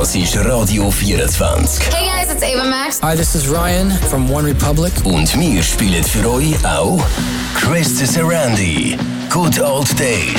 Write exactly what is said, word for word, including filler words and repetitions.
Das ist Radio vierundzwanzig. Hey guys, it's Ava Max. Hi, this is Ryan from One Republic. Und wir spielen für euch auch Chris Sarandi, Good Old Days.